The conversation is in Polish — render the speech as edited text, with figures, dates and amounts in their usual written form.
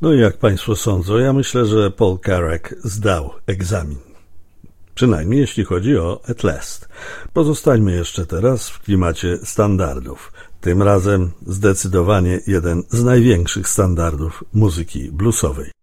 No i jak Państwo sądzą, ja myślę, że Paul Carrack zdał egzamin. Przynajmniej jeśli chodzi o At Last. Pozostańmy jeszcze teraz w klimacie standardów. Tym razem zdecydowanie jeden z największych standardów muzyki bluesowej.